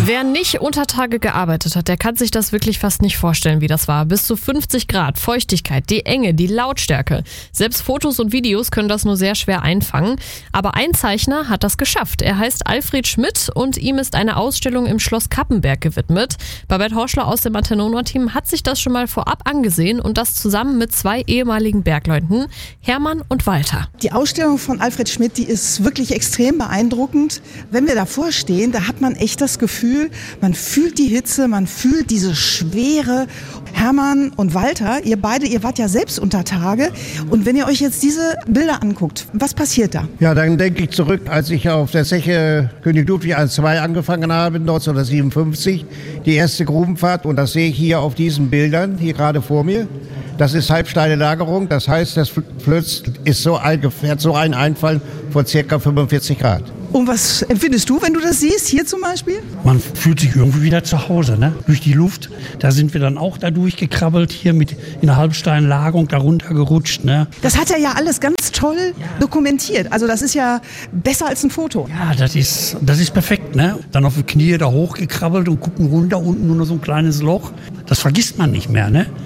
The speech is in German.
Wer nicht unter Tage gearbeitet hat, der kann sich das wirklich fast nicht vorstellen, wie das war. Bis zu 50 Grad, Feuchtigkeit, die Enge, die Lautstärke. Selbst Fotos und Videos können das nur sehr schwer einfangen. Aber ein Zeichner hat das geschafft. Er heißt Alfred Schmidt und ihm ist eine Ausstellung im Schloss Cappenberg gewidmet. Babette Horschler aus dem Antenona-Team hat sich das schon mal vorab angesehen und das zusammen mit 2 ehemaligen Bergleuten, Hermann und Walter. Die Ausstellung von Alfred Schmidt, die ist wirklich extrem beeindruckend. Wenn wir davor stehen, da hat man echt das Gefühl, man fühlt die Hitze, man fühlt diese Schwere. Hermann und Walter, ihr wart ja selbst unter Tage. Und wenn ihr euch jetzt diese Bilder anguckt, was passiert da? Ja, dann denke ich zurück, als ich auf der Zeche König Ludwig II angefangen habe, 1957, die erste Grubenfahrt. Und das sehe ich hier auf diesen Bildern, hier gerade vor mir. Das ist halbsteile Lagerung, das heißt, das Flöz ist hat so einen Einfall von ca. 45 Grad. Und was empfindest du, wenn du das siehst, hier zum Beispiel? Man fühlt sich irgendwie wieder zu Hause, ne? Durch die Luft. Da sind wir dann auch da durchgekrabbelt, hier in der Halbsteinlagerung da runtergerutscht, ne? Das hat er ja alles ganz toll dokumentiert. Also das ist ja besser als ein Foto. Ja, das ist perfekt, ne? Dann auf die Knie da hochgekrabbelt und gucken runter, unten nur noch so ein kleines Loch. Das vergisst man nicht mehr, ne?